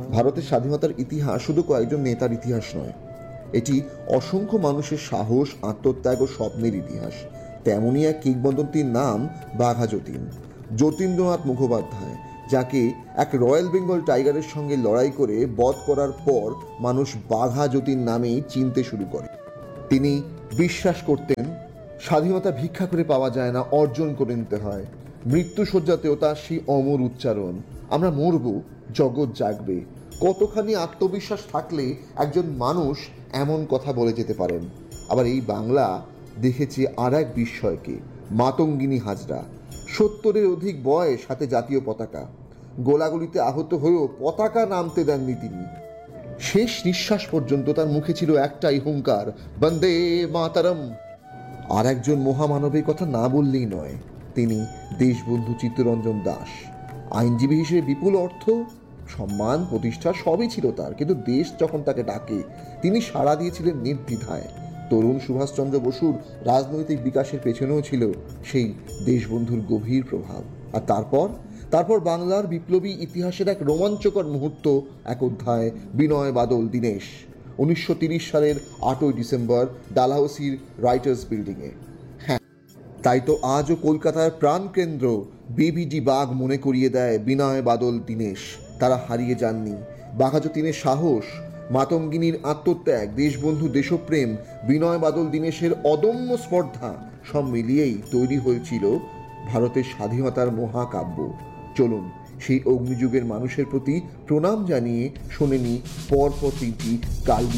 ভারতের স্বাধীনতার ইতিহাস শুধু কয়েকজন নেতার ইতিহাস নয়, এটি অসংখ্য মানুষের সাহস, আত্মত্যাগ ও স্বপ্নের ইতিহাস। তেমনই এক কিংবদন্তির নাম বাঘা যতীন, যতীন্দ্রনাথ মুখোপাধ্যায়, যাকে এক রয়্যাল বেঙ্গল টাইগারের সঙ্গে লড়াই করে বধ করার পর মানুষ বাঘা যতীন নামেই চিনতে শুরু করে। তিনি বিশ্বাস করতেন স্বাধীনতা ভিক্ষা করে পাওয়া যায় না, অর্জন করে নিতে হয়। মৃত্যুশয্যাতেও তার সেই অমর উচ্চারণ, আমরা মরব, জগৎ জাগবে। কতখানি আত্মবিশ্বাস থাকলে একজন মানুষ এমন কথা বলে যেতে পারেন। আবার এই বাংলা দেখেছে আর এক বিস্ময়কে, মাতঙ্গিনী হাজরা। 70-এর অধিক বয়স, হাতে জাতীয় পতাকা। গোলাগুলিতে আহত হয়েও পতাকা নামতে দেননি তিনি। শেষ নিঃশ্বাস পর্যন্ত তার মুখে ছিল একটাই হুঙ্কার, বন্দে মাতরম। আর একজন মহামানবের কথা না বললেই নয়, তিনি দেশবন্ধু চিত্তরঞ্জন দাস। আইনজীবী হিসেবে বিপুল অর্থ, সম্মান, প্রতিষ্ঠা সবই ছিল তার, কিন্তু দেশ যখন তাকে ডাকে তিনি সাড়া দিয়েছিলেন নির্দ্বিধায়। তরুণ সুভাষচন্দ্র বসুর রাজনৈতিক বিকাশের পেছনেও ছিল সেই দেশবন্ধুর গভীর প্রভাব। আর তারপর বাংলার বিপ্লবী ইতিহাসের এক রোমাঞ্চকর মুহূর্ত, এক অধ্যায়, বিনয় বাদল দীনেশ। 1930 সালের 8ই ডিসেম্বর ডালহাউসির রাইটার্স বিল্ডিংয়ে। হ্যাঁ, তাই তো আজও কলকাতার প্রাণকেন্দ্র বিবিডি বাগ মনে করিয়ে দেয় বিনয় বাদল দীনেশ। তারা হারিয়ে যাননি। বাঘা যতীনের সাহস, মাতঙ্গিনীর আত্মত্যাগ, দেশবন্ধু দেশপ্রেম, বিনয় বাদল দীনেশের অদম্য স্পর্ধা, সব মিলিয়েই তৈরি হয়েছিল ভারতের স্বাধীনতার মহাকাব্য। চলুন সেই অগ্নিযুগের মানুষের প্রতি প্রণাম জানিয়ে শোনেনি পরপর তিনটি কাল